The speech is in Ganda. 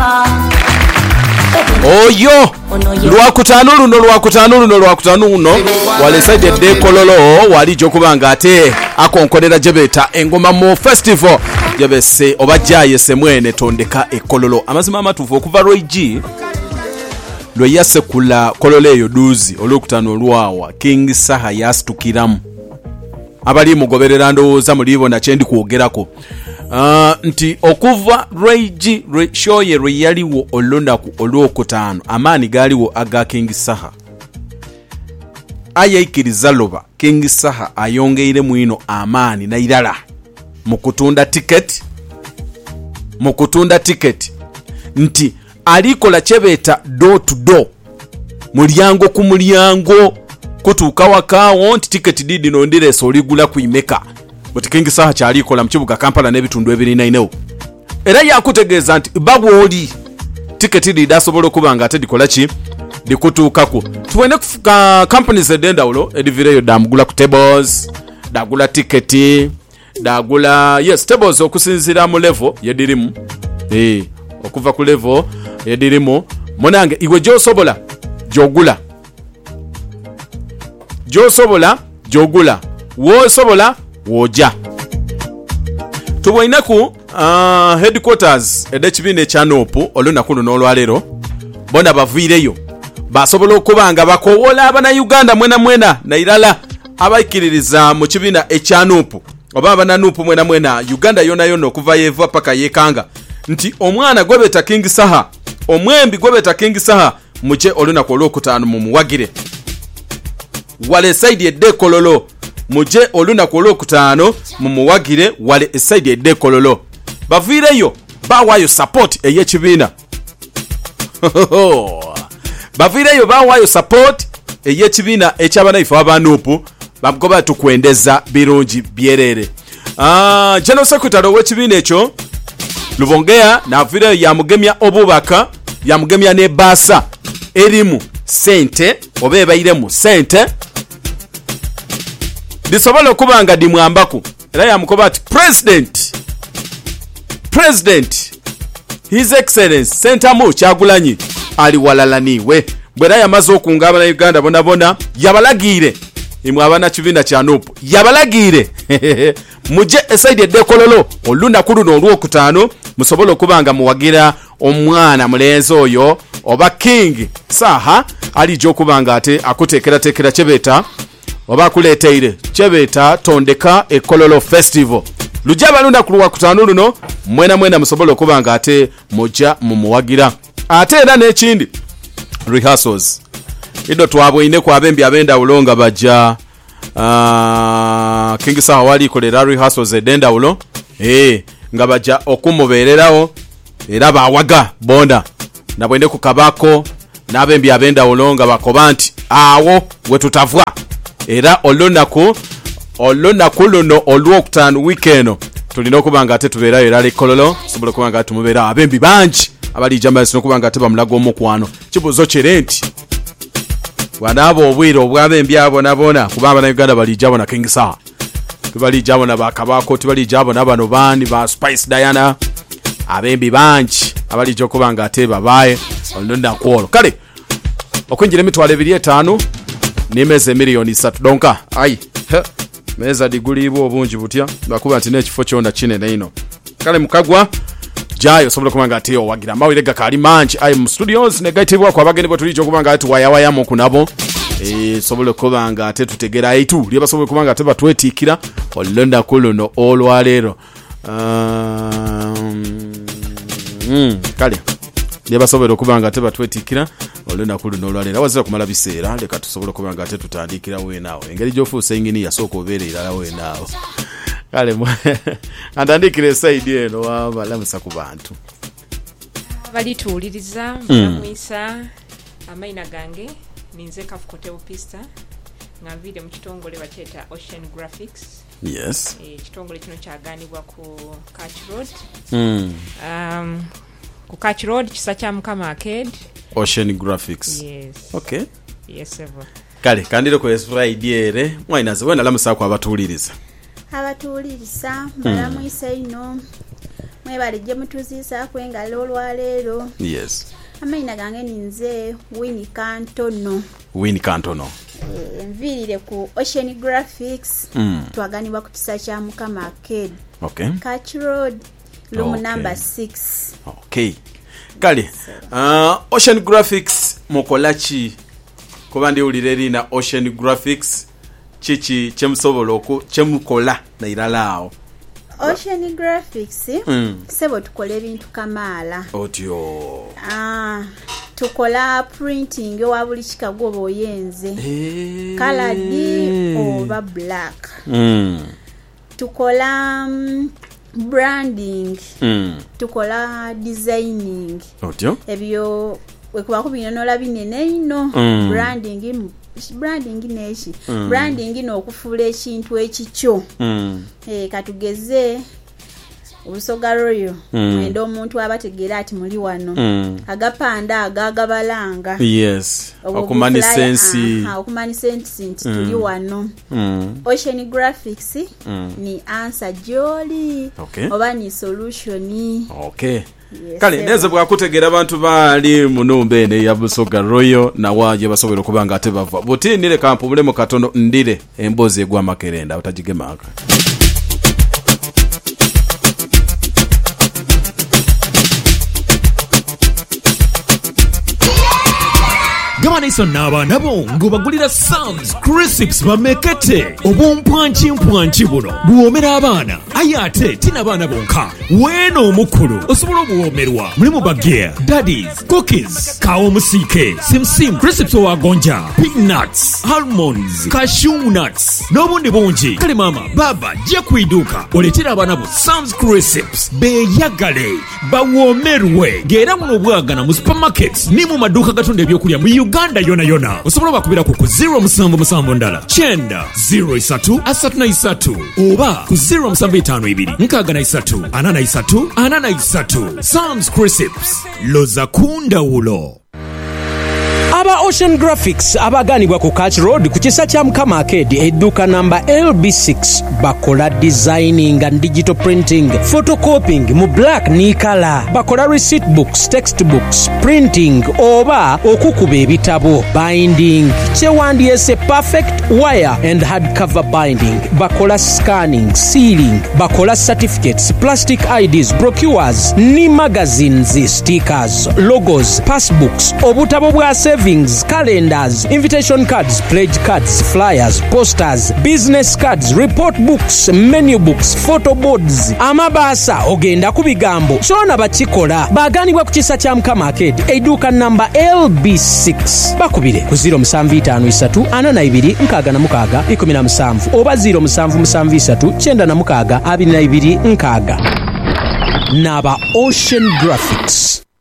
oyo lwakutaano luno walesaide de kololo wali jokubanga ate akonkolera jebeta engoma mu festival jebese obajaye semwene tondeka ekololo amazima amatufu okuva Roy lwe yasekula kololo eyo duzi olwokutaano lwawa King Saha yastukiramu abali mugoberera ndowooza mulibona kyendi kwogerako nti okuva Roy show ye yaliwo olondaku olwokutaano amaani gaaliwo aga King Saha ayikiriza loba King Saha ayongeire mwino amaani nairala mukutunda ticket nti alikola chebeta door to door mulyango ku mulyango kutuuka wakawo nti ticket didi nondiresa oligula kuimeka but King Saha kyalikola mu kibuga Kampala n'ebitundu ebirinayinewo era yakutegeeza nti bagwoli ticket didi asobola okubanga ate dikola ki dikutuukako tuwene companies edendawulo edivireyo damugula ku tables dagula ticket dagula tables okusinzira mu level yedirimu okuva ku level yedirimu monange iwe josobola jogula wosobola woja tubwinaku headquarters edekibine kya Nopu olunaku luno olwalero bona baviireyo basobola okubanga bakowola abana Uganda mwena nairala abaikiririza mu kibina ekya Nopu oba abana Nopu mwena Uganda yona okuva yeva paka yekanga nti omwana gwebeta King Saha omwembi gwebeta King Saha muje olunaku olwokutaano mu muwagire wale side de kololo muje olunaku olwokutaano mu muwagire wale side de kololo bavireyo bawayo support ey'ekibiina bavireyo bawayo support ey'ekibiina eky'abanayifu abanupu bagoba tukwendeza birungi byerere General Secretary w'ekibiina ekyo Lubongea navireyo yamugemya obubaka yamugemya ne basa erimu sente oba bayiremu sente disobola okubanga dimwambaku era yamukoba ati president his excellence Sentamu Kyagulanyi ali walalaniwe bwera yamaze okunga abana Uganda bonabona yabalagire imwe abana kibiina kya Nopu yabalagire muje eside de kololo olunaku luno olwokutaano musobola okubanga muwagira omwana mulenzi oyo oba King Saha ali jokubanga ate akuteekera chebeta oba kuleteire chebeta tondeka ekololo festival lujaba lunaku lwokutaano luno mwena musobola okubanga ate moja mumuwagira ate era n'ekindi rehearsals ido twabwine kwa bembi abenda ulonga baja King Saha wali kolera rehearsals edenda ulo nga baja okumubererawo era bawaga bonda nabwende ku kabako nabembi abenda ulonga bakobanti awo wetutavwa era olunaku luno olwokutaano weekend tulina okubanga ate tubeerayo era lekololo sobola okubanga ate tumubeera abembi bangi abali jambazi nokubanga ate bamulaga omukwano kibuzo kirenti wanabo obwire obwabembi abonabona kuba abana Uganda balijabo na King Saha tubalijabo na bakabako tubalijabo nabano bandi ba Spice Diana abembi bangi abalijo kubanga ate babaye olonda kwolo kale okwinjira emitwalo 25 nimeze miliyoni 3 donka meza digulibwo obungi butya bakuba ati n'ekifo kyonda kinene ino kale mukagwa jayo sobola kubanga ate owagira mawire gakali manchi mu studios negative kwa bageni botulijo kubanga ati waya mu kunabo sobola kubanga ate tutegera itu liba sobola kubanga ate batwetikira olonda kuluno olwalero kale liba sobola kubanga ate batwetikira olonda kuluno olwalero wazira kumala biseera leka tusobola kubanga ate tutandikira we nawo engeri jofuuse engini yasoko oberera we nawo kale andandikire side eno wabalamusa ku bantu balituuliriza bamwisa amaina gange ninze Kafukoteo Pista ngavire mu kitongole bakyeta Ocean Graphics yes kitongole kino kyaganibwa ku Catch Road ku Catch Road kisa kya Mukama Arcade Ocean Graphics yes okay yes ever kale kandire ko Friday ere mwinaze wena lamusa ku abatuuliriza abatuuliriza balamwisa ino mwebale gye mutuziisa kwengalo olwaleero. Yes. Amaina gange ninze Winnie Kantono. Winnie Kantono. Nviirire ku Ocean Graphics. Twaganibwa ku kisa kya Mukama Arcade. Okay. Catch Road. Room number 6. Okay. Kale. Ocean Graphics mukolachi. Kuba ndi ulireri na Ocean Graphics. Chichi chemusobola chemukola na ilalao. Ocean Graphics sebo tukola ebintu kamaala. Otyo. Tukola printing wa buli kikago boyenze. Colored oba black. Tukola branding. Tukola designing. Otyo. Ebyo wekuba kubinonola binene ino. Branding neshi. Branding no okufuula ekintu ekikyo. Katugeze Obusoga Royal mwendo omuntu abategera ati muli wano agapanda agagabalanga. Yes. Okumani sensi. Okumani sensi nti tuli wano. Ocean Graphics ni answer jolly. Okay. Oba ni solution. Okay. Yes, kale neze bwakutegera abantu bali munumbe ene ya Busoga Royal na waje basobera kubanga ate bava buti nile kampu mulemo katono ndire embozi egwa makerenda utajigemaka. Gabana iso naba nabo ngubagulira Sam's Crisps bamekete obumpwanchi buno buomera abana ayate tina bana bonka weno omukulu osobola buomerwa mulimu bagia daddies cookies kawo musike simsim crisps owagonja peanuts almonds cashew nuts n'obundi bungi kale mama baba jja kwiduka oletera abana bo Sam's Crisps beyagale bawomerwe ngera muno bwagana mu supermarkets ni mu maduka gatunda ebyokulya mu Uganda yona osobola bakubira ku 077 ndala chenda 03 oba ku 0752 63 Sam's Crisps loza kundawulo. Aba Ocean Graphics abaganibwa ku Catch Road ku kisa kya Mukama Arcade edduka number LB6 bakola designing and digital printing, photocopying mu black ni color, bakola receipt books, textbooks, printing oba okukuba ebitabo, binding, kyewandyese perfect wire and hardcover binding, bakola scanning, sealing, bakola certificates, plastic IDs, brochures ni magazines, stickers, logos, passbooks, obutabo bwa savings, calendars, invitation cards, pledge cards, flyers, posters, business cards, report books, menu books, photo boards. Amabasa ogenda ku bigambo kyona bakikola baganibwa ku kisa kya Mukama Arcade eduka number LB6 bakubire ku 0753426617 oba 07739622 Naba Ocean Graphics.